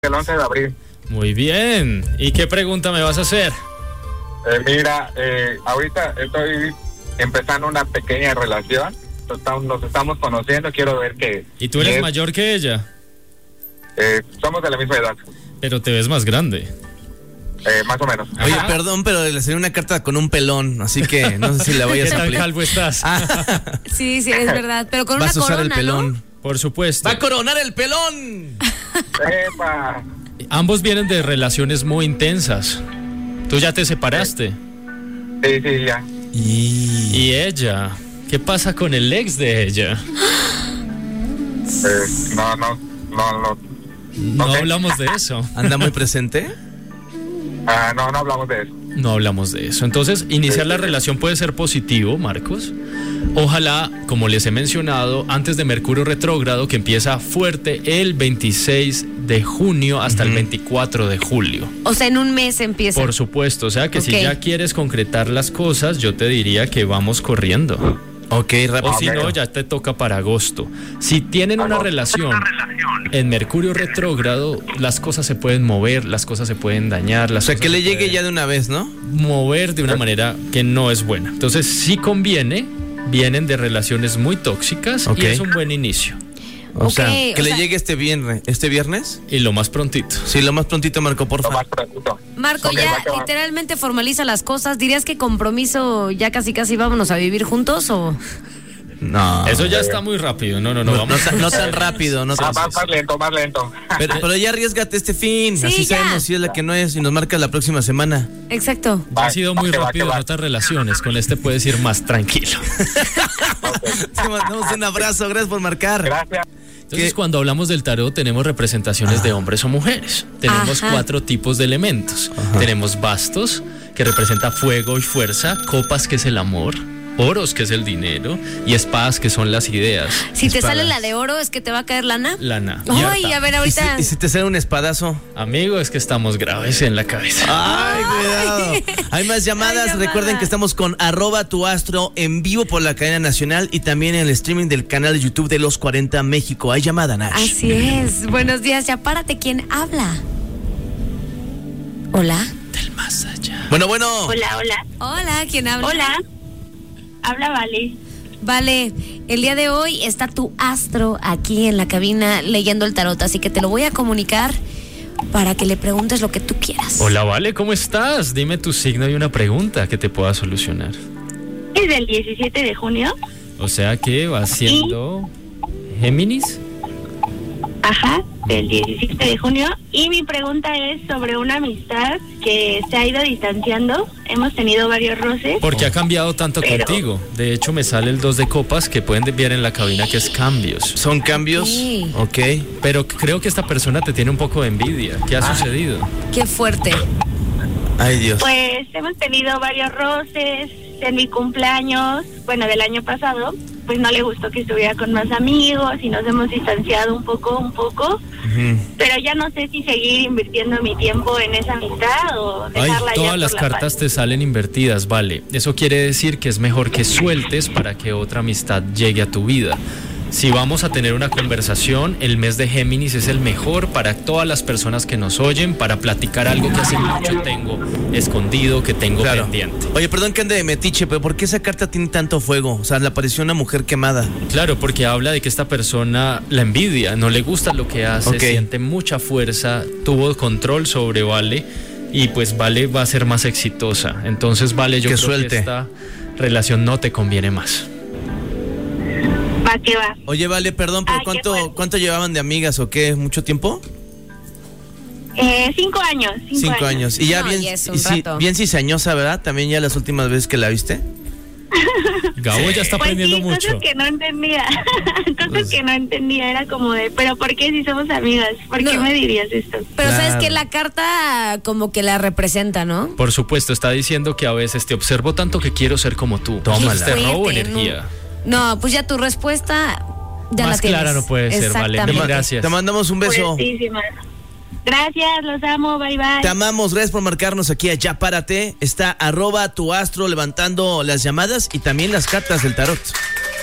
el 11 de abril. Muy bien. ¿Y qué pregunta me vas a hacer? Mira, ahorita estoy empezando una pequeña relación. Nos estamos conociendo, quiero ver que... ¿Y tú eres mayor que ella? Somos de la misma edad. Pero te ves más grande. Más o menos. Oye, perdón, pero le salió una carta con un pelón, así que no sé si la vayas ¿Qué a tan aplicar. calvo estás? Sí, es verdad, pero con Vas una a usar corona, el pelón. ¿no? Por supuesto. ¡Va a coronar el pelón! ¡Epa! Ambos vienen de relaciones muy intensas. Tú ya te separaste. Sí, ya. ¿Y ella? ¿Qué pasa con el ex de ella? No sé. hablamos de eso. ¿Anda muy presente? No hablamos de eso. No hablamos de eso. Entonces, iniciar la relación puede ser positivo, Marcos. Ojalá, como les he mencionado, antes de Mercurio retrógrado, que empieza fuerte el 26 de junio hasta el 24 de julio. O sea, en un mes empieza. Por supuesto, o sea que si ya quieres concretar las cosas, yo te diría que vamos corriendo. Ok, rápido. O si no, ya te toca para agosto. Si tienen una relación en Mercurio retrógrado, las cosas se pueden mover, las cosas se pueden dañar. O sea, que le llegue ya de una vez, ¿no? Mover de una manera que no es buena. Entonces, sí conviene, vienen de relaciones muy tóxicas y es un buen inicio. O sea, que le llegue este viernes. Y lo más prontito. Sí, lo más prontito, Marco, por favor. Marco, ya literalmente formaliza las cosas. ¿Dirías que compromiso ya casi vámonos a vivir juntos o...? No. Eso ya está muy rápido. No, vamos. No tan rápido. No tan... Más lento. Pero ya arriésgate este fin. Sí, así ya. sabemos si es la que no es y nos marcas la próxima semana. Exacto. Ha sido muy rápido en otras relaciones. Con este puedes ir más tranquilo. Te mandamos un abrazo. Gracias por marcar. Gracias. Entonces, cuando hablamos del tarot, tenemos representaciones de hombres o mujeres. Tenemos 4 tipos de elementos. Tenemos bastos, que representa fuego y fuerza, copas, que es el amor, oros, que es el dinero, y espadas, que son las ideas. Si te sale la de oro, ¿es que te va a caer lana? Lana. Ay, a ver, ahorita... ¿Y si te sale un espadazo? Amigo, es que estamos graves en la cabeza. ¡Ay, cuidado! Hay más llamadas. Recuerden que estamos con @tuastro en vivo por la cadena nacional y también en el streaming del canal de YouTube de Los 40 México. Hay llamada, Nash. Así es. Buenos días, ya párate. ¿Quién habla? Hola. Del más allá. Bueno. Hola, ¿quién habla? Hola. Habla Vale. Vale, el día de hoy está tu astro aquí en la cabina leyendo el tarot, así que te lo voy a comunicar para que le preguntes lo que tú quieras. Hola, Vale, ¿cómo estás? Dime tu signo y una pregunta que te pueda solucionar. Es del 17 de junio. O sea que va siendo Géminis. Ajá, del 17 de junio. Y mi pregunta es sobre una amistad que se ha ido distanciando. Hemos tenido varios roces. ¿Por qué ha cambiado tanto contigo? De hecho, me sale el 2 de copas que pueden ver en la cabina, que es cambios. ¿Son cambios? Sí. Ok. Pero creo que esta persona te tiene un poco de envidia. ¿Qué ha sucedido? Qué fuerte. Ay, Dios. Pues hemos tenido varios roces. En mi cumpleaños, bueno, del año pasado, pues no le gustó que estuviera con más amigos y nos hemos distanciado un poco. Pero ya no sé si seguir invirtiendo mi tiempo en esa amistad o dejarla. Todas las cartas te salen invertidas, Vale. Eso quiere decir que es mejor que sueltes para que otra amistad llegue a tu vida. Si vamos a tener una conversación, el mes de Géminis es el mejor para todas las personas que nos oyen, para platicar algo que hace mucho tengo escondido, que tengo pendiente. Oye, perdón que ande de metiche, pero ¿por qué esa carta tiene tanto fuego? O sea, le apareció una mujer quemada. Claro, porque habla de que esta persona la envidia, no le gusta lo que hace, siente mucha fuerza, tuvo control sobre Vale y pues Vale va a ser más exitosa. Entonces, Vale, yo creo que esta relación no te conviene más. Que va. Oye, Vale, perdón, pero ¿cuánto llevaban de amigas o qué? ¿Mucho tiempo? 5 años. 5 años. Y ya bien cizañosa, ¿verdad? También ya las últimas veces que la viste. Gabo ya está aprendiendo mucho. Cosas que no entendía. Era como de, pero ¿por qué si somos amigas? ¿Por qué me dirías esto? Pero sabes que la carta como que la representa, ¿no? Por supuesto, está diciendo que a veces te observo tanto que quiero ser como tú. Tómala. Te robo energía. No, pues ya tu respuesta ya más la tienes. clara no puede ser, Vale. Gracias. Te mandamos un beso. Gracias, los amo, bye. Te amamos, gracias por marcarnos aquí a Ya Párate. Está @tuastro levantando las llamadas y también las cartas del tarot.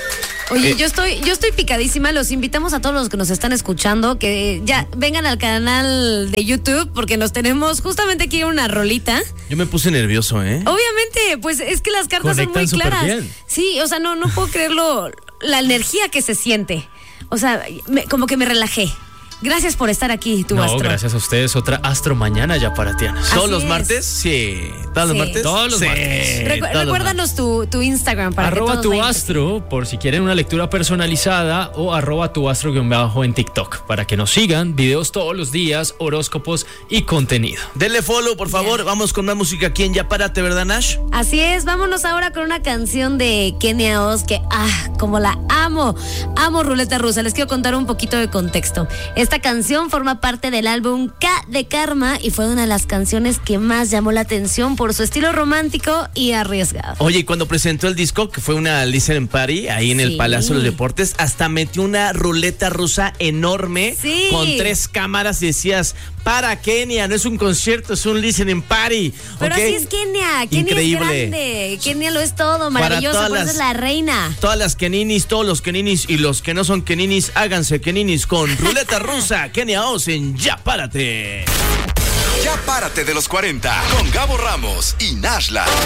Oye, yo estoy picadísima. Los invitamos a todos los que nos están escuchando que ya vengan al canal de YouTube porque nos tenemos justamente aquí una rolita. Yo me puse nervioso, ¿eh? Obviamente, pues es que las cartas Conectan son muy claras. superbién. Sí, o sea, no puedo creerlo, la energía que se siente. O sea, como que me relajé. Gracias por estar aquí, tu astro. Gracias a ustedes. Otra astro mañana ya para Tiana. ¿Todos Así los es. martes? Sí. ¿Todos los Sí. martes? Todos los martes. todos los Recuérdanos tu Instagram para Arroba que todos tu vayan. astro por si quieren una lectura personalizada o arroba tu astro _ en TikTok para que nos sigan, videos todos los días, horóscopos y contenido. Denle follow, por favor. Vamos con más música aquí en Ya Párate, ¿verdad, Nash? Así es, vámonos ahora con una canción de Kenia Oz que, como la amo. Amo Ruleta Rusa. Les quiero contar un poquito de contexto. Esta canción forma parte del álbum K de Karma y fue una de las canciones que más llamó la atención por su estilo romántico y arriesgado. Oye, y cuando presentó el disco, que fue una listening party ahí en el Sí. Palacio de los Deportes, hasta metió una ruleta rusa enorme Sí. con 3 cámaras y decías, para Kenia, no es un concierto, es un listening party. Pero ¿ok? así es Kenia. Kenia Increíble. es grande. Kenia lo es todo, maravillosa, todas por eso las- es la reina. Todas las Keninis, todos los Keninis y los que no son Keninis, háganse Keninis con ruleta rusa. Kenia Oz en Ya Párate. Ya Párate de los 40 con Gabo Ramos y Nashla.